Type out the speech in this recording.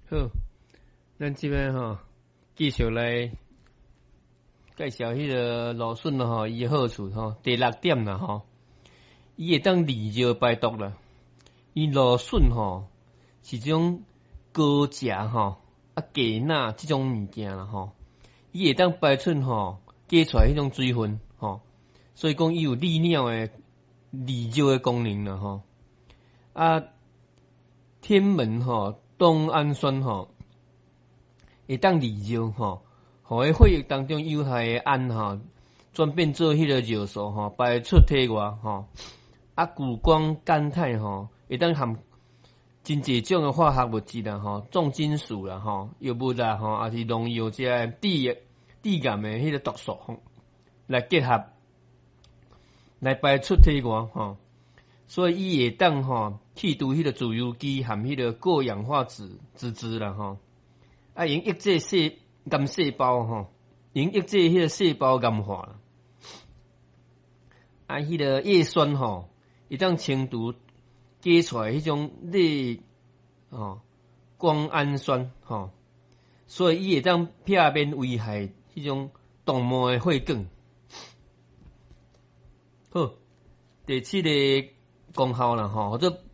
好，咱这边继续来介绍迄个芦笋啦伊的好处第6点啦伊会当利尿排毒啦。伊芦笋是一种高钾鉀钠这种物件啦伊会当排出解出来迄种水分所以讲伊有利尿的利尿的功能啦天门冬氨酸会当利尿互迄血液当中有害的氨转变做迄个尿素排出体外谷胱甘肽会当含真侪种的化学物质啦重金属啦药物啦也是农药这些致癌的迄个毒素来结合来排出体外所以伊会当去除迄个自由基含迄个过氧化脂啦用抑制癌细胞用抑制迄个细胞癌化啦迄个叶酸会当清除解出来迄种类胱氨酸所以伊会当避免危害迄种动脉的血管。好，第7个功效啦或者